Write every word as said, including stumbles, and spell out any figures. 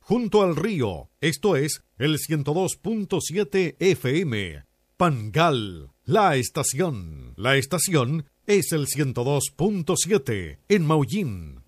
junto al río. Esto es el ciento dos punto siete F M. Pangal, la estación. La estación es el ciento dos punto siete en Maullín.